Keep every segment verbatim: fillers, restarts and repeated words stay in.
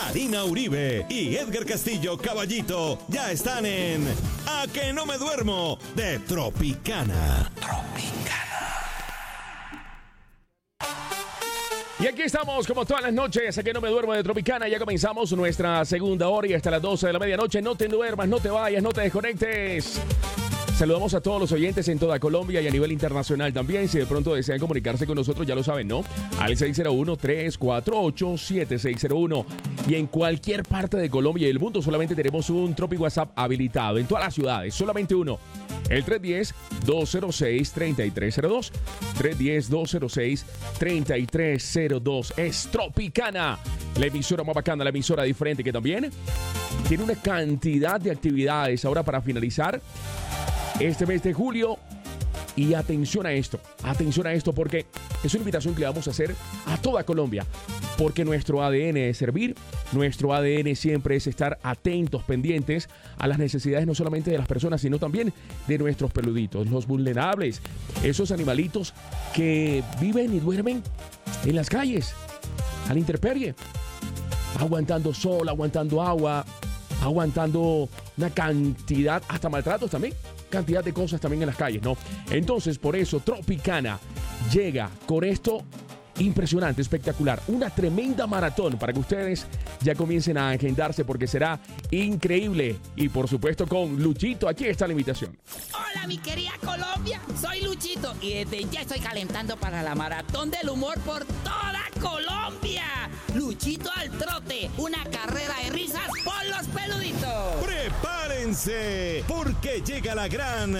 Karina Uribe y Edgar Castillo Caballito ya están en A que no me duermo de Tropicana. Tropicana. Y aquí estamos, como todas las noches, A que no me duermo de Tropicana. Ya comenzamos nuestra segunda hora y hasta las doce de la medianoche. No te duermas, no te vayas, no te desconectes. Saludamos a todos los oyentes en toda Colombia y a nivel internacional también. Si de pronto desean comunicarse con nosotros, ya lo saben, ¿no? Al seis cero uno, tres cuatro ocho, siete seis cero uno. Y en cualquier parte de Colombia y el mundo solamente tenemos un Tropi WhatsApp habilitado. En todas las ciudades, solamente uno. El tres uno cero, dos cero seis, tres tres cero dos. tres uno cero, dos cero seis, tres tres cero dos. Es Tropicana, la emisora más bacana, la emisora diferente que también tiene una cantidad de actividades ahora para finalizar este mes de julio. Y atención a esto, atención a esto porque es una invitación que le vamos a hacer a toda Colombia. Porque nuestro A D N es servir, nuestro A D N siempre es estar atentos, pendientes a las necesidades no solamente de las personas, sino también de nuestros peluditos, los vulnerables, esos animalitos que viven y duermen en las calles, a la intemperie, aguantando sol, aguantando agua, aguantando una cantidad, hasta maltratos también, cantidad de cosas también en las calles, ¿no? Entonces, por eso, Tropicana llega con esto impresionante, espectacular, una tremenda maratón para que ustedes ya comiencen a agendarse porque será increíble. Y por supuesto con Luchito, aquí está la invitación. Hola mi querida Colombia, soy Luchito y desde ya estoy calentando para la maratón del humor por toda Colombia. Luchito al trote, una carrera de risas por los peluditos. ¡Prepárense! Porque llega la gran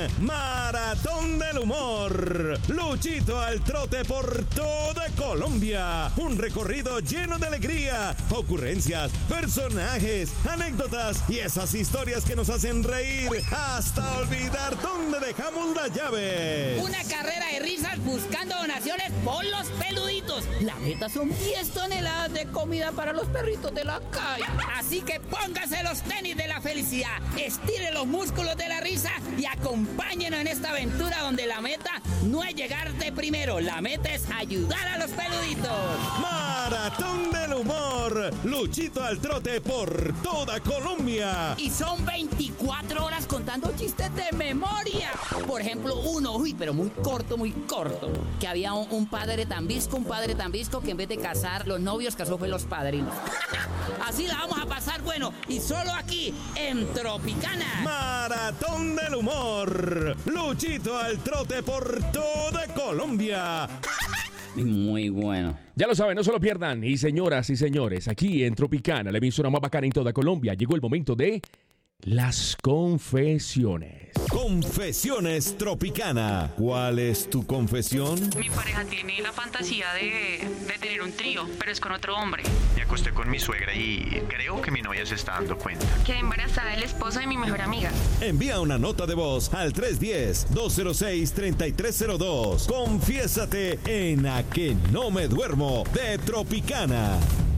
maratón del humor. Luchito al trote por toda Colombia. Un recorrido lleno de alegría, ocurrencias, personajes, anécdotas y esas historias que nos hacen reír hasta olvidar dónde dejamos las llaves. Una carrera de risas buscando donaciones por los peluditos. La meta son diez toneladas de comida para los perritos de la calle. Así que póngase los tenis de la felicidad, estire los músculos de la risa y acompáñenos en esta aventura donde la meta no es llegar de primero, la meta es ayudar a los peluditos. Maratón del humor, Luchito al trote por toda Colombia. Y son veinticuatro horas contando chistes de memoria. Por ejemplo, uno, uy, pero muy corto, muy corto, que había un, un padre tan visco, un padre tan visco que en vez de casar los novios, casó fue los padrinos. Así la vamos a pasar, bueno, y solo aquí, en Tropicana. Maratón del humor, Luchito al trote por toda Colombia. Muy bueno. Ya lo saben, no se lo pierdan. Y señoras y señores, aquí en Tropicana, la emisora más bacana en toda Colombia, llegó el momento de las confesiones. Confesiones Tropicana. ¿Cuál es tu confesión? Mi pareja tiene la fantasía de, de tener un trío, pero es con otro hombre. Me acosté con mi suegra y creo que mi novia se está dando cuenta. Quedé embarazada del esposo de mi mejor amiga. Envía una nota de voz al tres uno cero, dos cero seis, tres tres cero dos. Confiésate en A que no me duermo de Tropicana.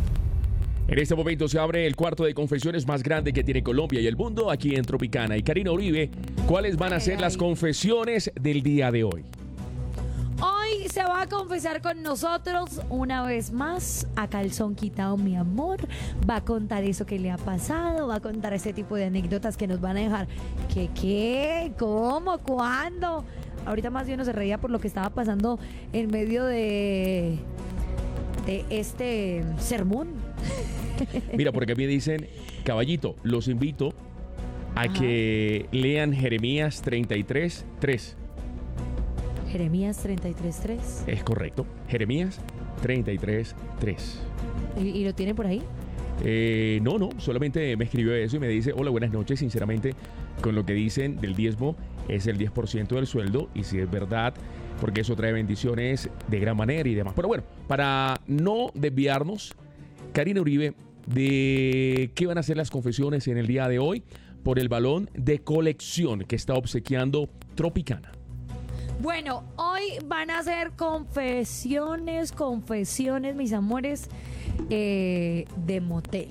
En este momento se abre el cuarto de confesiones más grande que tiene Colombia y el mundo, aquí en Tropicana. Y Karina Uribe, ¿cuáles van a ser las confesiones del día de hoy? Hoy se va a confesar con nosotros una vez más, a calzón quitado, mi amor. Va a contar eso que le ha pasado, va a contar ese tipo de anécdotas que nos van a dejar. ¿Qué, qué? ¿Cómo? ¿Cuándo? Ahorita más de uno se reía por lo que estaba pasando en medio de, de este sermón. Mira, porque me dicen, caballito, los invito a Ajá. que lean Jeremías treinta y tres, tres. Jeremías treinta y tres, tres. Es correcto, Jeremías treinta y tres, tres. ¿Y, y lo tienen por ahí? Eh, no, no, solamente me escribió eso y me dice, hola, buenas noches, sinceramente, con lo que dicen del diezmo, es el diez por ciento del sueldo, y si es verdad, porque eso trae bendiciones de gran manera y demás. Pero bueno, para no desviarnos, Karina Uribe, de qué van a ser las confesiones en el día de hoy por el balón de colección que está obsequiando Tropicana. Bueno, hoy van a ser confesiones, confesiones, mis amores, eh, de motel.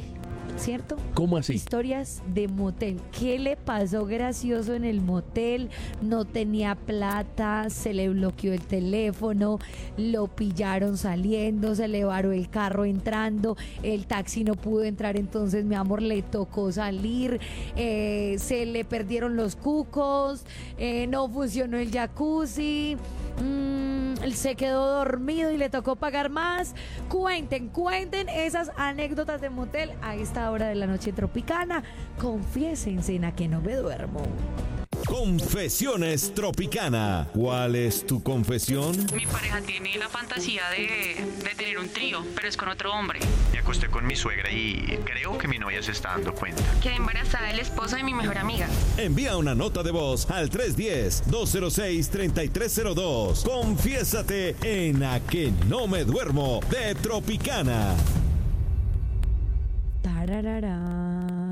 ¿cierto? ¿Cómo así? Historias de motel. ¿Qué le pasó gracioso en el motel? No tenía plata, se le bloqueó el teléfono, lo pillaron saliendo, se le varó el carro entrando, el taxi no pudo entrar, entonces mi amor le tocó salir, eh, se le perdieron los cucos, eh, no funcionó el jacuzzi, mmm, él se quedó dormido y le tocó pagar más. Cuenten, cuenten esas anécdotas de motel a esta hora de la noche tropicana. Confiésense en a que no me duermo. Confesiones Tropicana. ¿Cuál es tu confesión? Mi pareja tiene la fantasía de, de tener un trío, pero es con otro hombre. Me acosté con mi suegra y creo que mi novia se está dando cuenta. Quedé embarazada del esposo de mi mejor amiga. Envía una nota de voz al tres uno cero, dos cero seis, tres tres cero dos. Confiésate en A que no me duermo de Tropicana. Tararara.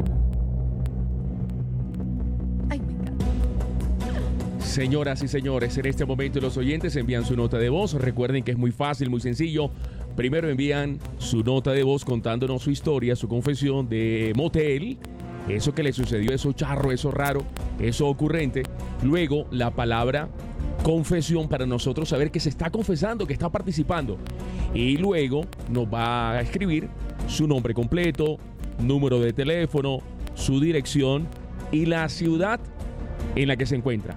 Ay, me encanta. Señoras y señores, en este momento los oyentes envían su nota de voz. Recuerden que es muy fácil, muy sencillo. Primero envían su nota de voz contándonos su historia, su confesión de motel, eso que le sucedió, eso charro, eso raro, eso ocurrente. Luego la palabra confesión para nosotros saber que se está confesando, que está participando. Y luego nos va a escribir su nombre completo, número de teléfono, su dirección y la ciudad en la que se encuentra.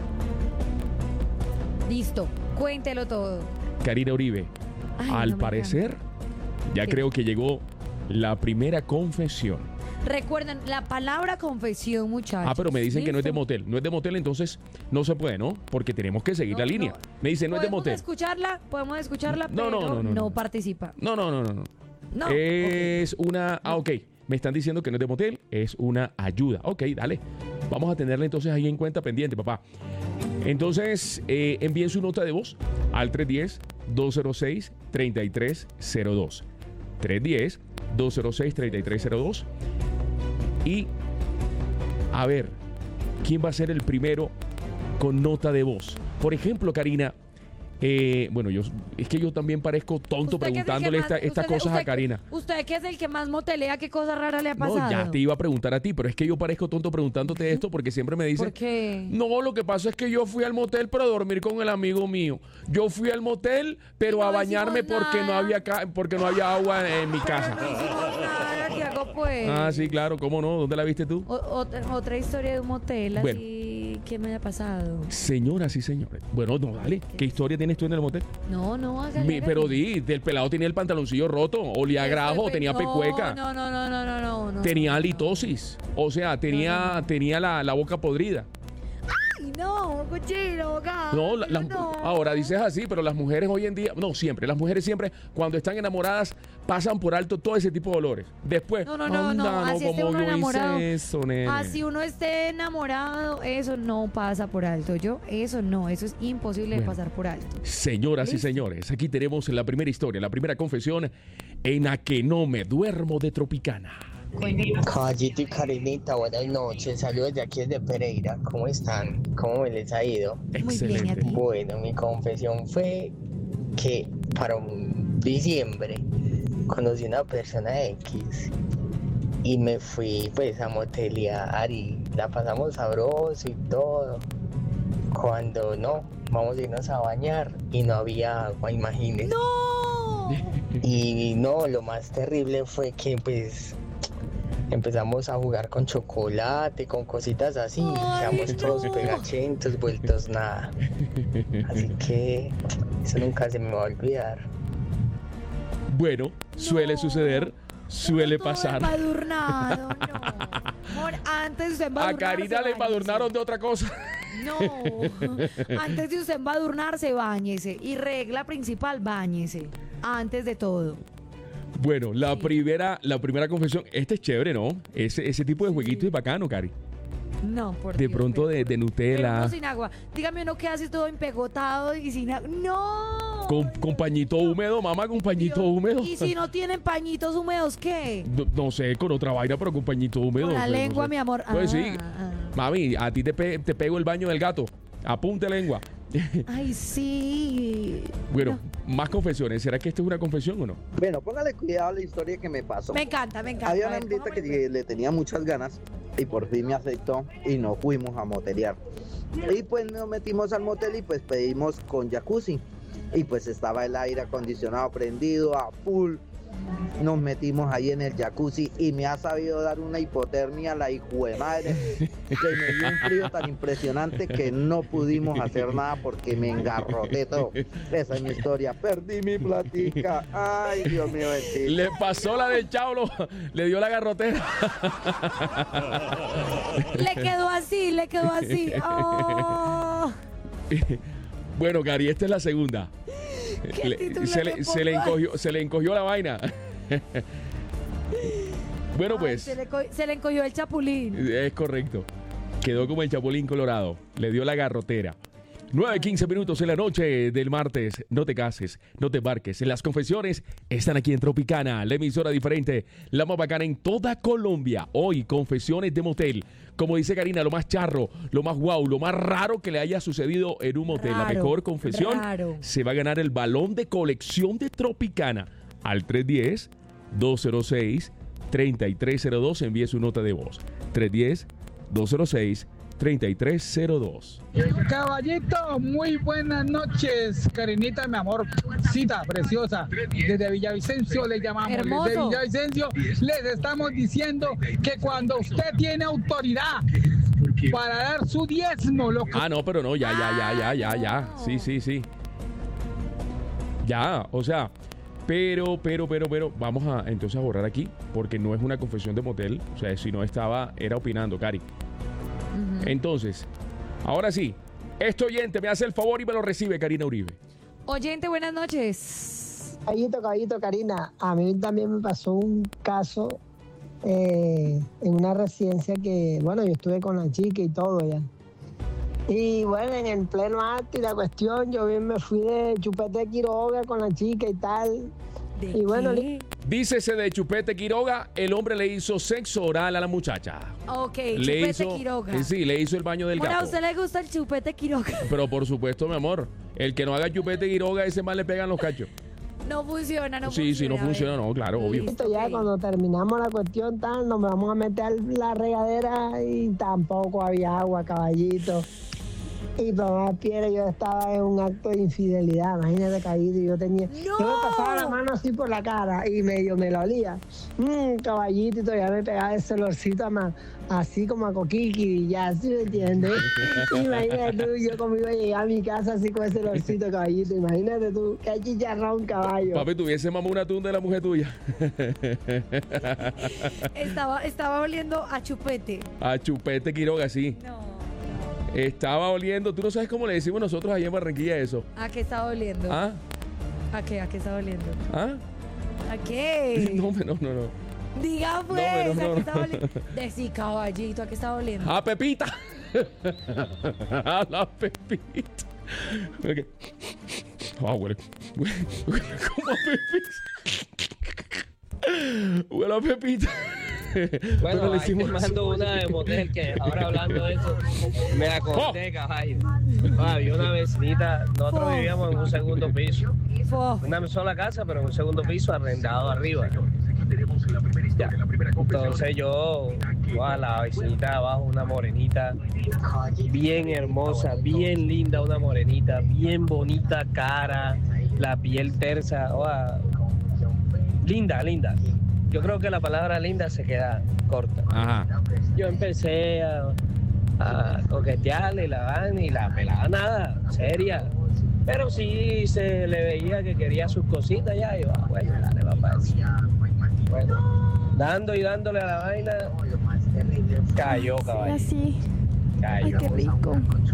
Listo, cuéntelo todo. Karina Uribe, Ay, al no me parecer, ya ¿Qué? creo que llegó la primera confesión. Recuerden, la palabra confesión, muchachos. Ah, pero me dicen que no es de ¿Listo? motel. No es de motel, entonces no se puede, ¿no? Porque tenemos que seguir No, la línea. no. Me dicen no es de Podemos motel. escucharla, podemos escucharla, No, pero no, no, no, no, no. participa. No, no, no, no, no. No. Es una... Ah, ok. Me están diciendo que no es de motel, es una ayuda. Ok, dale. Vamos a tenerla entonces ahí en cuenta pendiente, papá. Entonces, eh, envíen su nota de voz al tres uno cero, dos cero seis, tres tres cero dos. tres uno cero, dos cero seis, tres tres cero dos. Y a ver, ¿quién va a ser el primero con nota de voz? Por ejemplo, Karina, eh, bueno, yo es que yo también parezco tonto Usted que es el que preguntándole más- esta- estas usted- cosas usted- a Karina. Usted que es el que más motelea, ¿qué cosa rara le ha pasado? No, ya te iba a preguntar a ti, pero es que yo parezco tonto preguntándote esto porque siempre me dicen... ¿Por qué? No, lo que pasa es que yo fui al motel para dormir con el amigo mío. Yo fui al motel, pero Y no a bañarme decimos porque no nada. había ca- porque no había agua en mi casa. No hicimos nada, ¿qué hago pues? Ah, sí, claro, ¿cómo no? ¿Dónde la viste tú? O- otra, otra historia de un motel, Bueno. así que me haya pasado. Señoras y señores. Bueno, no, dale. ¿Qué historia tienes tú en el motel? No, no, hágale, Mi- hágale. pero di, el pelado tenía el pantaloncillo roto, olía a grajo, Pepe, tenía no, pecueca, No, no, no, no, no, no, no. tenía halitosis. O sea, tenía, no, no. tenía la, la boca podrida. Ay, no, cochino, acá. No, la- las- no. ahora dices así, pero las mujeres hoy en día, no siempre, las mujeres siempre, cuando están enamoradas, pasan por alto todo ese tipo de olores. Después, No, no, no, no, anda, así esté como uno yo hice enamorado. eso, nene. Así uno esté enamorado, eso no pasa por alto. Yo, eso no, eso es imposible de Bueno. pasar por alto. Señoras y Listo. señores, aquí tenemos la primera historia, la primera confesión en A que no me duermo de Tropicana. Cuéntenos. Caballito y Karinita, buenas noches. Saludos de aquí desde Pereira. ¿Cómo están? ¿Cómo me les ha ido? bien, ¿y a Excelente. ti? Bueno, mi confesión fue que para un diciembre conocí una persona X y me fui pues a motelear y la pasamos sabroso y todo. Cuando no, vamos a irnos a bañar y no había agua, imagínense. ¡No! Y no, lo más terrible fue que pues empezamos a jugar con chocolate, con cositas así, Ay, quedamos todos no. pegachentos, vueltos nada. Así que eso nunca se me va a olvidar. Bueno, suele No. suceder, suele No, pasar. Embadurnado, no. Amor, antes de usted A embadurnarse, Karina le embadurnaron báñese. de otra cosa. No, antes de usted embadurnarse, báñese. Y regla principal, báñese. Antes de todo. Bueno, la Sí. primera, la primera confesión, este es chévere, ¿no? Ese, ese tipo de jueguito es bacano, Cari. No, por De Dios, pronto de, pero- de pero Nutella, no sin agua. Dígame uno que hace todo empegotado y sin agua. ¡No! con, con pañito húmedo, mamá, con pañito Dios. húmedo. Y si no tienen pañitos húmedos, ¿qué? No, no sé, con otra vaina, pero con pañito húmedo. Con la pues, no lengua, sé. mi amor. Pues sí. Ah, ah. Mami, a ti te, pe- te pego el baño del gato. Apunte lengua. Ay, sí. Bueno, No. más confesiones. ¿Será que esto es una confesión o no? Bueno, póngale cuidado a la historia que me pasó. Me encanta, me encanta. Había A una ver, hembrita que póngame- le tenía muchas ganas y por fin me aceptó y nos fuimos a motelear. Y pues nos metimos al motel y pues pedimos con jacuzzi. Y pues estaba el aire acondicionado prendido a full. Nos metimos ahí en el jacuzzi y me ha sabido dar una hipotermia la hijuemadre, que me dio un frío tan impresionante que no pudimos hacer nada porque me engarroté todo. Esa es mi historia. Perdí mi platica. Ay, Dios mío, bendito. Le pasó la del Chaulo, le dio la garrotera. Le quedó así, le quedó así. Oh. Bueno, Cari, esta es la segunda. ¿Qué Le- título se, le le, se, le pongo? encogió, se le encogió la vaina. Bueno, Ay, pues, se, le co- se le encogió el chapulín. es correcto. Quedó como el Chapulín Colorado. Le dio la garrotera. nueve quince minutos en la noche del martes. No te cases, no te embarques. Las confesiones están aquí en Tropicana, la emisora diferente, la más bacana en toda Colombia. Hoy, confesiones de motel. Como dice Karina, lo más charro, lo más guau, lo más raro que le haya sucedido en un motel. La Raro, mejor confesión raro. se va a ganar el balón de colección de Tropicana. Al tres uno cero, dos cero seis, tres tres cero dos envíe su nota de voz. tres uno cero, dos cero seis, tres tres cero dos. Caballito, muy buenas noches, Karinita, mi amor, cita preciosa. Desde Villavicencio le llamamos. Hermoso. Desde Villavicencio les estamos diciendo que cuando usted tiene autoridad para dar su diezmo, lo que Ah, no, pero no, ya, ya, ya, ya, ya, ya. no. Sí, sí, sí. Ya, o sea, pero, pero, pero, pero, vamos a entonces a borrar aquí, porque no es una confesión de motel. O sea, si no estaba, era opinando, Cari. Entonces, ahora sí, este oyente me hace el favor y me lo recibe, Karina Uribe. Oyente, buenas noches. Caballito, caballito, Karina, a mí también me pasó un caso eh, en una residencia que, bueno, yo estuve con la chica y todo ya. Y bueno, en el pleno acto y la cuestión, yo bien me fui de chupete Quiroga con la chica y tal. ¿De Y bueno, qué? Dícese de Chupete Quiroga, el hombre le hizo sexo oral a la muchacha. Ok, Le chupete hizo, Quiroga. eh, sí, le hizo el baño del Bueno, a gato. usted le gusta el chupete Quiroga. Pero por supuesto, mi amor, el que no haga Chupete Quiroga, ese más le pegan los cachos. No funciona, no Sí, funciona. sí, no a ver. funciona, no, claro, obvio. Listo, ya ok. cuando terminamos la cuestión tal, nos vamos a meter a la regadera y tampoco había agua, caballito. Y por más piedra, yo estaba en un acto de infidelidad, imagínate, caballito, y yo tenía, ¡No! yo me pasaba la mano así por la cara y medio me la olía. Mmm, caballito, y todavía me pegaba ese olorcito a ma- así como a coquiqui y ya, ¿sí me entiendes? Imagínate tú, yo como iba a llegar a mi casa así con ese olorcito, caballito, imagínate tú, qué chicharrón, caballo. Papi, tuviese mamá una tunda de la mujer tuya. Estaba, estaba oliendo a chupete. A Chupete Quiroga, sí. No. Estaba oliendo, tú no sabes cómo le decimos nosotros allá en Barranquilla eso. ¿A qué estaba oliendo? ¿Ah? ¿A qué? ¿A qué estaba oliendo? ¿Ah? ¿A qué? No, no, no, no. Diga pues, No, no, ¿a no. qué estaba oliendo? Decí, caballito, ¿a qué estaba oliendo? ¡A Pepita! A la Pepita. Ok. Ah, huele. Huele, huele como a Pepita. Huele a Pepita. Bueno, Pero le ahí te hicimos- mando una de motel que ahora hablando de eso, me acordé, caballo. Ah, había una vecinita, nosotros Oh. vivíamos en un segundo piso, Fo. una sola casa, pero en un segundo piso arrendado arriba. Ya. Entonces yo, a la vecinita de abajo, una morenita, bien hermosa, bien linda, una morenita, bien bonita cara, la piel tersa, oa, linda, linda. Yo creo que la palabra linda se queda corta. Ajá. Yo empecé a, a coquetearle la vaina y la pelada nada, seria. Pero sí se le veía que quería sus cositas ya. Y yo, ah, bueno, dale, papá. Bueno, dando y dándole a la vaina, cayó, caballo. Así. Ay, Cayó. qué rico.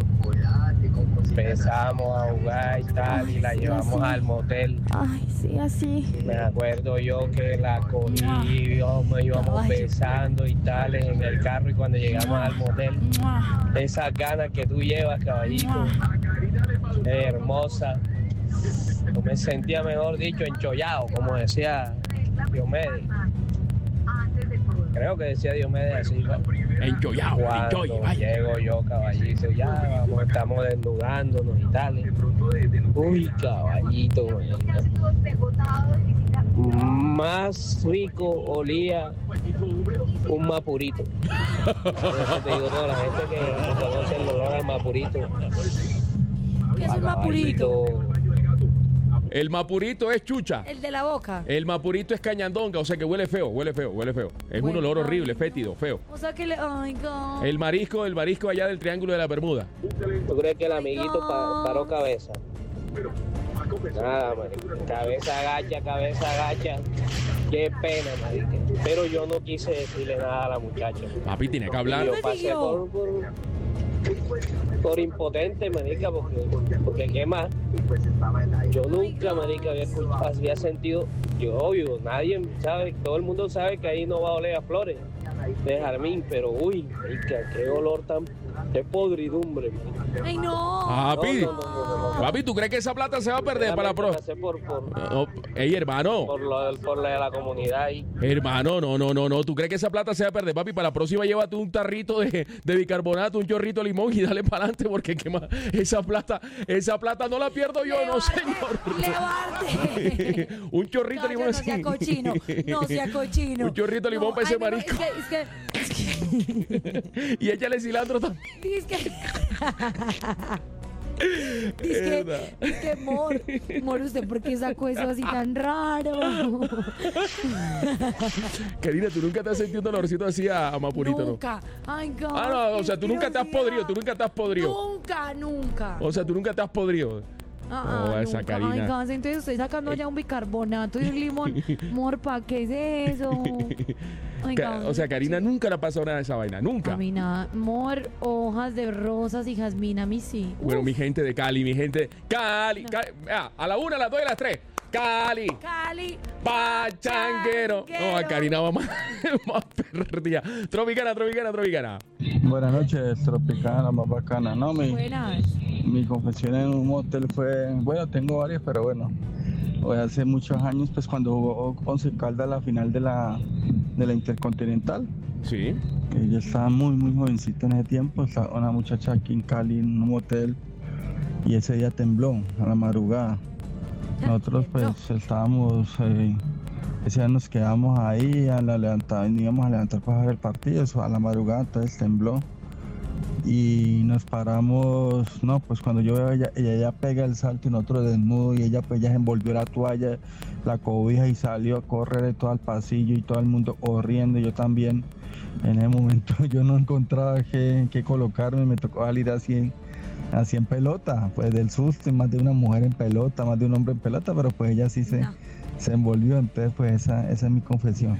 Empezamos a jugar y tal, y la Ay, llevamos así. al motel. Ay, sí, así. Me acuerdo yo que la cogí, íbamos, íbamos Caballo. besando y tal en el carro, y cuando llegamos al motel, Mua, esas ganas que tú llevas, caballito, mua. hermosa. Yo me sentía, mejor dicho, enchollado, como decía Diomedes. Creo que decía Diomedes así. Enjoyado, Cuando enjoy, vaya. llego yo, caballito, ya vamos, estamos desnudándonos y tal. Uy, caballito, marica. Más rico olía un mapurito. Por eso te digo, toda la gente que conoce el olor al mapurito. ¿Qué es un mapurito? El mapurito es chucha. El de la boca. El mapurito es cañandonga, o sea que huele feo, huele feo, huele feo. Es un olor horrible, fétido, feo. O sea que le... Ay, God. El marisco, el marisco allá del Triángulo de la Bermuda. ¿Tú crees que el amiguito pa- paró cabeza? Nada, marica. Cabeza agacha, cabeza agacha. Qué pena, marica. Pero yo no quise decirle nada a la muchacha. Papi, tiene que hablar. Yo pasé por, por, por impotente, marica, porque, porque qué más. Yo nunca, marica, había, había sentido, yo obvio, nadie sabe, todo el mundo sabe que ahí no va a oler a flores de jazmín, pero uy, marica, qué olor tan, qué podridumbre, marica. Ay, no. Papi, No, no, no, no, no. papi, ¿tú crees que esa plata se va a perder para la pro? Pasé por, por, No, ey, hermano. por, lo, por la de la comunidad ahí. Hermano, no, no, no, no. ¿Tú crees que esa plata se va a perder, papi? Para la próxima llévate un tarrito de, de bicarbonato, un chorrito de limón y dale para adelante porque qué más, esa plata, esa plata no la pierdo yo, no señor. Levante. Un chorrito de limón No sea así. cochino, no sea cochino. Un chorrito de limón No, para ese ay, pero marisco. Es que, es que, Y échale cilantro también. es que, es que, es que, Mor, Mor, ¿usted por qué sacó eso así tan raro? Karina, ¿tú nunca te has sentido un olorcito así a, a mapurito, no? Nunca. Ay, God, Ah, no, o sea, tú qué nunca te has asquerosidad. podrido, tú nunca te has podrido. Nunca, nunca. O sea, tú nunca te has podrido. Ah, Oh, ah, esa nunca. Karina. Ay, God, entonces estoy sacando ya un bicarbonato y un limón. Morpa, ¿qué es eso? Ay, Ca- God, O sea, Karina nunca le ha pasado nada de esa vaina, nunca. A mí nada. Mor, hojas de rosas y jazmín, a mí sí. Bueno, Uf. mi gente de Cali, mi gente. Cali, Cali. Ah, a la una, a las dos y a las tres. Cali. Cali. Pachanguero. No, a Karina va más, más perdida. Tropicana, tropicana, tropicana. Buenas noches, Tropicana, más bacana. No, mi, Buenas. mi confesión en un motel fue, bueno, tengo varias, pero bueno, fue hace muchos años, pues cuando jugó Once Caldas la final de la, de la Intercontinental. Sí. Ella estaba muy, muy jovencita en ese tiempo, estaba una muchacha aquí en Cali, en un motel, y ese día tembló a la madrugada. Nosotros pues estábamos, eh, ese día nos quedamos ahí, a la levantada, íbamos a levantar para ver el partido, eso a la madrugada, entonces tembló. Y nos paramos, no, pues cuando yo veo ella, ella ya pega el salto y nosotros desnudos y ella pues ya se envolvió la toalla, la cobija y salió a correr de todo el pasillo y todo el mundo corriendo, yo también. En ese momento yo no encontraba qué, qué colocarme, me tocó salir así en, así en pelota, pues del susto, y más de una mujer en pelota, más de un hombre en pelota, pero pues ella sí se, no. se envolvió, entonces pues esa, esa es mi confesión.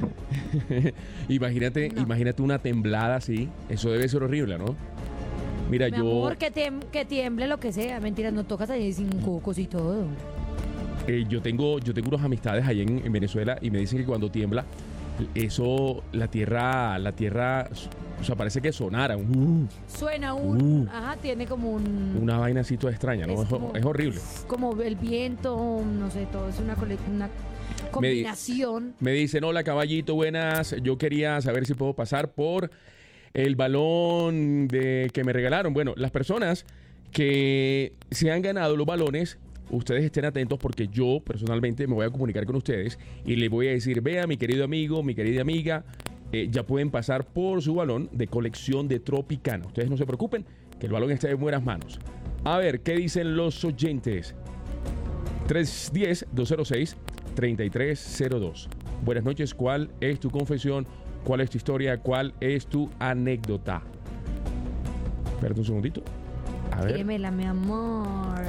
Imagínate, no. imagínate una temblada así, eso debe ser horrible, ¿no? Mira, Mi yo... amor, que, tem que tiemble lo que sea, mentira, no tocas ahí sin cocos y todo. Eh, yo tengo yo tengo unas amistades allá en, en Venezuela y me dicen que cuando tiembla, eso, la tierra, la tierra, o sea, parece que sonara. Uh, Suena un, uh, ajá, tiene como un... Una vaina así toda extraña, ¿no? Es, como, es horrible. Como el viento, no sé, todo, es una, una combinación. Me, me dicen, hola caballito, buenas, yo quería saber si puedo pasar por el balón de que me regalaron. Bueno, las personas que se han ganado los balones, ustedes estén atentos porque yo personalmente me voy a comunicar con ustedes y les voy a decir, vea mi querido amigo, mi querida amiga, eh, ya pueden pasar por su balón de colección de Tropicana. Ustedes no se preocupen, que el balón está en buenas manos. A ver, ¿qué dicen los oyentes? tres uno cero, dos cero seis, tres tres cero dos. Buenas noches, ¿cuál es tu confesión? ¿Cuál es tu historia? ¿Cuál es tu anécdota? Espérate un segundito. A ver. Dímela, mi amor.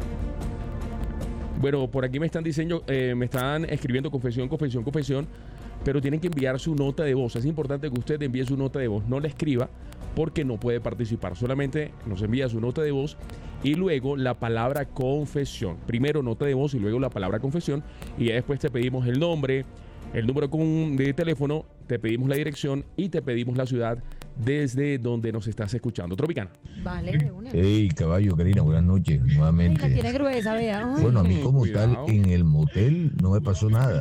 Bueno, por aquí me están diciendo, eh, me están escribiendo confesión, confesión, confesión, pero tienen que enviar su nota de voz. Es importante que usted envíe su nota de voz, no la escriba porque no puede participar. Solamente nos envía su nota de voz y luego la palabra confesión. Primero nota de voz y luego la palabra confesión y ya después te pedimos el nombre, el número de teléfono, te pedimos la dirección y te pedimos la ciudad desde donde nos estás escuchando. Tropicana. Vale, de una. Hey, caballo, Karina, buenas noches, nuevamente. Ay, la tiene gruesa, vea. Ay. Bueno, a mí como Cuidado. tal, en el motel no me pasó nada.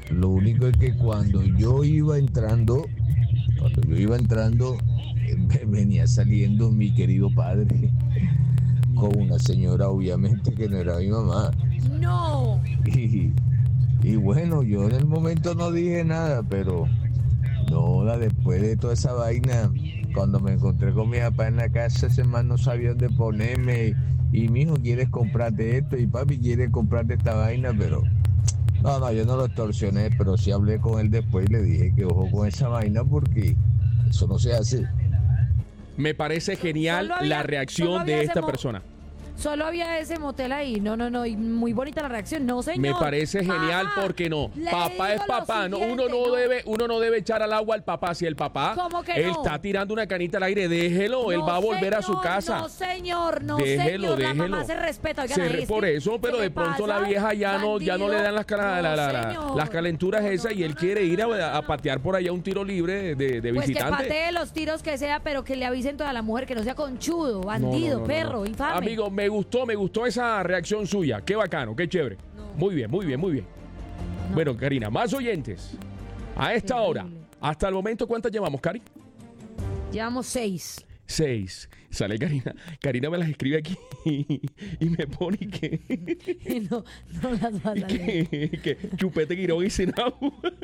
Lo único es que cuando yo iba entrando, cuando yo iba entrando, me venía saliendo mi querido padre con una señora, obviamente, que no era mi mamá. No. Y, y bueno, yo en el momento no dije nada, pero no, después de toda esa vaina, cuando me encontré con mi papá en la casa, ese man no sabía dónde ponerme. Y mi hijo, ¿quieres comprarte esto? Y papi, ¿quiere comprarte esta vaina? Pero no, no, yo no lo extorsioné, pero sí hablé con él después y le dije que ojo con esa vaina porque eso no se hace. Me parece genial Solo había- la solo reacción había de ese esta mo- persona. Solo había ese motel ahí. No, no, no. Y muy bonita la reacción. No, señor. Me parece genial Ajá. porque no. Le Papá es digo lo papá. No, uno siguiente, no, no. debe, uno no debe echar al agua al papá. Si el papá ¿Cómo que él no? está tirando una canita al aire, déjelo. él No, va a volver a su señor, casa. No, señor, no, Déjelo, señor. La déjelo. mamá se respeta. Oigan, Se ahí re- es por que- eso, pero ¿qué de le pronto la pasa? vieja ya no, ya no le dan las, cara- No, la- la- la- señor. las calenturas esas y él quiere ir a, a patear por allá un tiro libre de, de Pues que visitante. patee los tiros que sea, pero que le avisen toda la mujer, que no sea conchudo, No, bandido, no, no, no, perro, no. infame. Amigo, me gustó, me gustó esa reacción suya. Qué bacano, qué chévere. Muy bien, muy bien, muy bien. Bueno, Karina, más oyentes. A esta hora, hasta el momento, ¿cuántas llevamos, Cari? Llevamos seis. Seis. Sale Karina. Karina me las escribe aquí y me pone que, no, no las vas a leer. que, que Chupete Quirón y Sinau,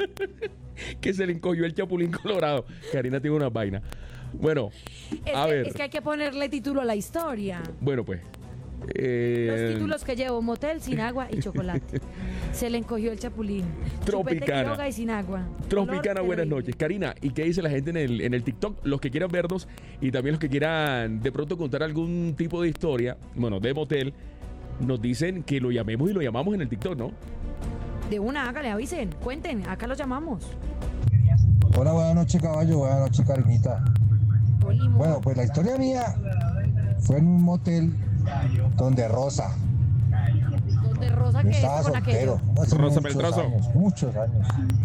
que se le encogió el chapulín colorado. Karina tiene una vaina. Bueno, Es, a que, ver. es que hay que ponerle título a la historia. Bueno, pues. eh, Los títulos que llevo: motel sin agua y chocolate. Se le encogió el chapulín. Chupete Tropicana. Quiroga y sin agua. Tropicana, Color buenas terrible. noches. Karina, ¿y qué dice la gente en el, en el TikTok? Los que quieran vernos y también los que quieran de pronto contar algún tipo de historia, bueno, de motel, nos dicen que lo llamemos y lo llamamos en el TikTok, ¿no? De una, hágale, avisen, cuenten, acá los llamamos. Hola, buenas noches, caballo. Buenas noches, Karinita. Bueno, pues la historia mía fue en un motel donde Rosa. Donde Rosa Yo que es estaba con aquello. soltero, hace Rosa muchos Peltroso. años, muchos años.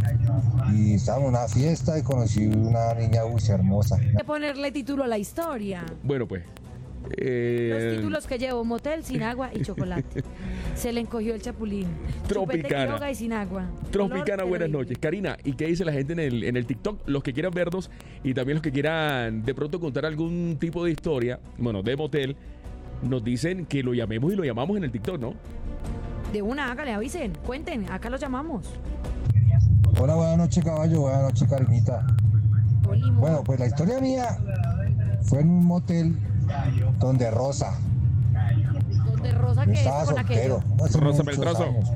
Y estábamos en una fiesta y conocí una niña muy hermosa. Hay que ponerle título a la historia. Bueno, pues. Los eh, títulos que llevo: motel sin agua y chocolate. Se le encogió el chapulín. Chupete Tropicana. Quiroga y sin agua. Tropicana, Color buenas terrible. noches. Karina, ¿y qué dice la gente en el, en el TikTok? Los que quieran vernos y también los que quieran de pronto contar algún tipo de historia, bueno, de motel, nos dicen que lo llamemos y lo llamamos en el TikTok, ¿no? De una, hágale, avisen, cuenten, acá los llamamos. Hola, buenas noches, caballo. Buenas noches, Karinita. Bueno, pues la historia mía fue en un motel donde Rosa. Donde Rosa Yo que es estaba con aquello. soltero, hace Rosa muchos Peltroso. años.